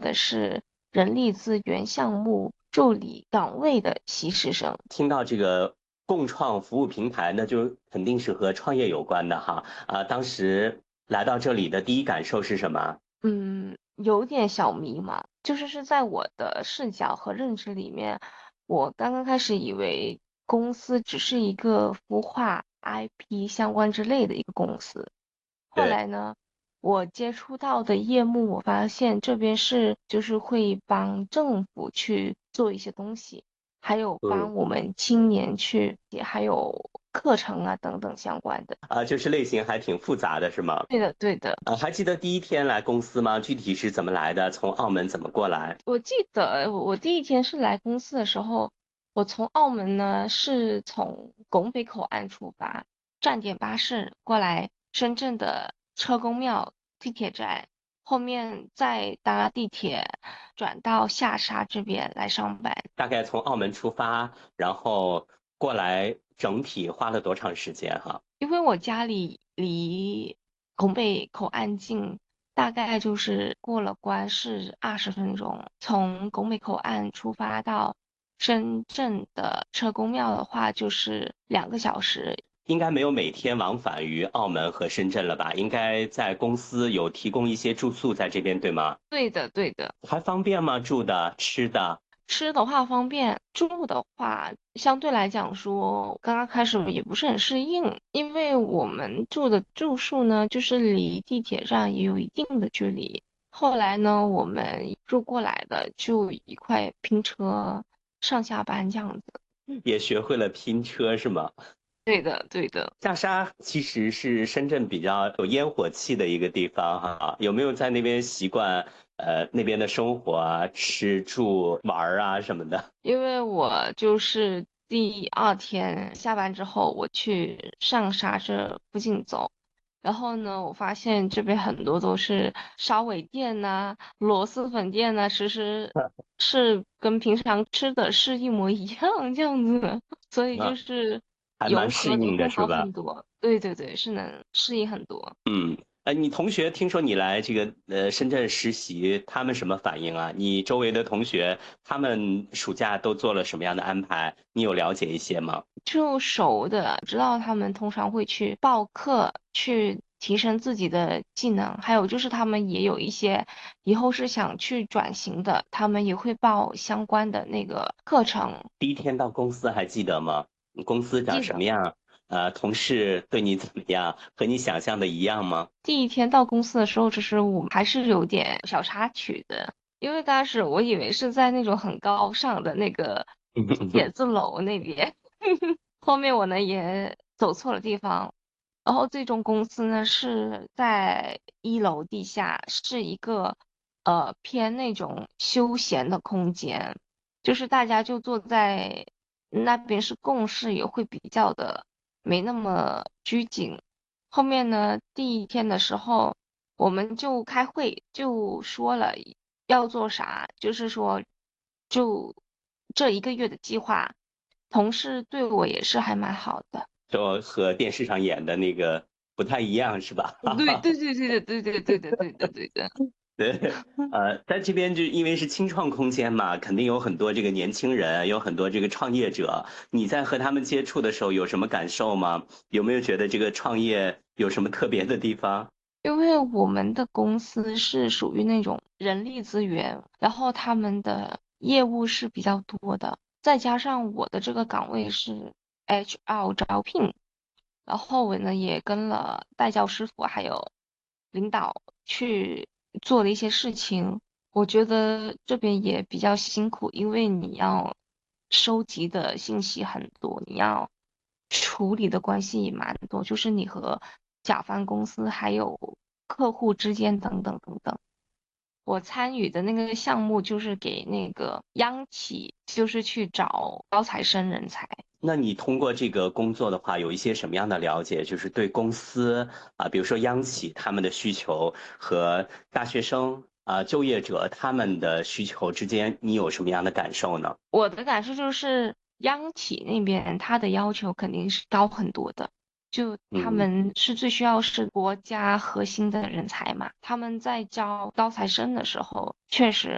的是人力资源项目助理岗位的实习生。 听到这个共创服务平台，那就肯定是和创业有关的哈。当时来到这里的第一感受是什么？ 有点小迷茫，是在我的视角和认知里面，我刚刚开始以为公司只是一个孵化 IP 相关之类的一个公司，后对， 来呢，我接触到的业务，我发现这边是会帮政府去做一些东西，还有嗯， 帮我们青年去，也还有课程啊等等相关的。 就是类型还挺复杂的，是吗？ 对的，对的。 还记得第一天来公司吗？具体是怎么来的？从澳门怎么过来？ 我记得我第一天是来公司的时候，我从澳门呢是从拱北口岸出发，站点巴士过来深圳的车公庙地铁站，后面再搭地铁转到下沙这边来上班。 大概从澳门出发，然后过来，整体花了多长时间哈？ 因为我家里离拱北口岸近，大概过了关是20分钟。从拱北口岸出发到深圳的车公庙的话，就是2个小时。 应该没有每天往返于澳门和深圳了吧？应该在公司有提供一些住宿在这边，对吗？ 对的，对的。 还方便吗？住的、吃的？ 吃的话方便，住的话相对来讲说，刚刚开始也不是很适应，因为我们住的住宿呢，离地铁站也有一定的距离。后来呢，我们住过来的就一块拼车上下班这样子。 也学会了拼车是吗？ 对的，对的。 下沙其实是深圳比较有烟火气的一个地方哈，有没有在那边习惯那边的生活啊，吃住玩儿啊什么的？ 因为我第二天下班之后，我去上沙这附近走，然后呢，我发现这边很多都是烧尾店呐、螺蛳粉店呐、其实是跟平常吃的是一模一样这样子，所以啊，还蛮融适应的合度会好是吧？ 很多。对对对，是能适应很多。 你同学听说你来这个深圳实习，他们什么反应啊？你周围的同学，他们暑假都做了什么样的安排？你有了解一些吗？ 就熟的，知道他们通常会去报课，去提升自己的技能，还有他们也有一些以后是想去转型的，他们也会报相关的那个课程。 第一天到公司还记得吗？公司长记得什么样？同事对你怎么样？和你想象的一样吗？ 第一天到公司的时候，我们还是有点小插曲的，因为刚开始我以为是在那种很高尚的那个写字楼那边，后面我呢也走错了地方，然后最终公司呢是在1楼地下，是一个偏那种休闲的空间，大家就坐在那边是共事，也会比较的没那么拘谨。后面呢，第一天的时候，我们就开会，就说了要做啥，就这1个月的计划。同事对我也是还蛮好的。 就和电视上演的那个不太一样，是吧？ 对对对对的对对对的对的对的。 对，在这边就因为是清创空间嘛，肯定有很多这个年轻人，有很多这个创业者。你在和他们接触的时候有什么感受吗？有没有觉得这个创业有什么特别的地方？ 因为我们的公司是属于那种人力资源，然后他们的业务是比较多的，再加上我的这个岗位是 HR 招聘，然后我呢也跟了代教师傅还有领导去做了一些事情。我觉得这边也比较辛苦，因为你要收集的信息很多，你要处理的关系也蛮多，你和甲方公司还有客户之间等等等等。我参与的那个项目就是给那个央企，去找高材生人才。 那你通过这个工作的话，有一些什么样的了解？就是对公司比如说央企他们的需求和大学生就业者他们的需求之间，你有什么样的感受呢？ 我的感受央企那边他的要求肯定是高很多的，就他嗯， 们是最需要是国家核心的人才嘛，他们在招高材生的时候，确实